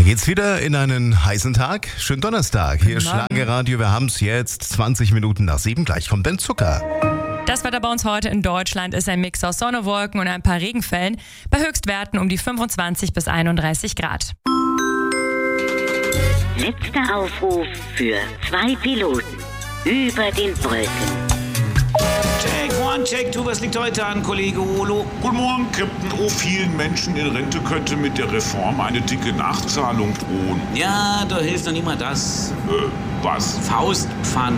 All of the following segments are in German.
geht's wieder in einen heißen Tag. Schönen Donnerstag. Hier ist Schlagerradio. Wir haben es jetzt 20 Minuten nach 7. Gleich kommt dein Zucker. Das Wetter bei uns heute in Deutschland ist ein Mix aus Sonne, Wolken und ein paar Regenfällen. Bei Höchstwerten um die 25 bis 31 Grad. Letzter Aufruf für 2 Piloten über den Wolken. Check, one, check, two, was liegt heute an, Kollege Olo? Guten Morgen, Captain. Oh, vielen Menschen in Rente könnte mit der Reform eine dicke Nachzahlung drohen. Ja, da hilft noch nicht mal das. Was? Faustpfand.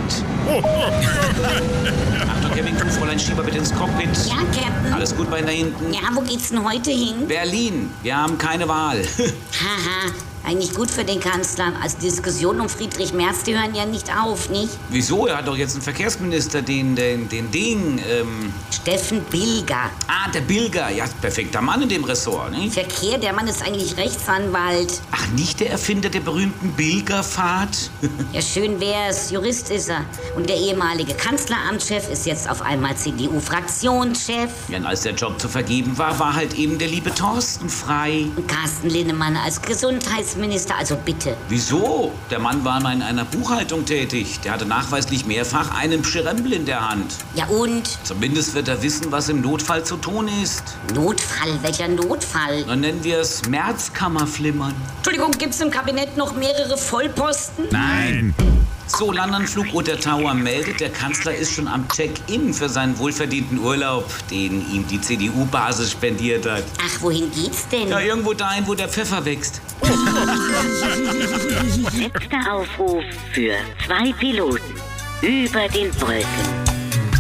Achtung, Kevin, Fräulein Schieber bitte ins Cockpit. Ja, Captain. Alles gut bei Ihnen da hinten? Ja, wo geht's denn heute hin? Berlin, wir haben keine Wahl. Haha, eigentlich gut für den Kanzler. Also die Diskussionen um Friedrich Merz, die hören ja nicht auf, nicht? Wieso? Er hat doch jetzt einen Verkehrsminister, den Steffen Bilger. Ah, der Bilger. Ja, perfekter Mann in dem Ressort, nicht? Verkehr, der Mann ist eigentlich Rechtsanwalt. Ach, nicht der Erfinder der berühmten Bilgerfahrt? Ja, schön wär's. Jurist ist er. Und der ehemalige Kanzleramtschef ist jetzt auf einmal CDU-Fraktionschef. Ja, und als der Job zu vergeben war, war halt eben der liebe Thorsten frei. Und Carsten Linnemann als Gesundheitsminister, also bitte. Wieso? Der Mann war mal in einer Buchhaltung tätig. Der hatte nachweislich mehrfach einen Pschirembel in der Hand. Ja und? Zumindest wird er wissen, was im Notfall zu tun ist. Notfall? Welcher Notfall? Dann nennen wir es Märzkammerflimmern. Entschuldigung, gibt's im Kabinett noch mehrere Vollposten? Nein! So, Landanflug Roter Tower meldet, der Kanzler ist schon am Check-in für seinen wohlverdienten Urlaub, den ihm die CDU-Basis spendiert hat. Ach, wohin geht's denn? Ja, irgendwo dahin, wo der Pfeffer wächst. Letzter Aufruf für 2 Piloten über den Wolken.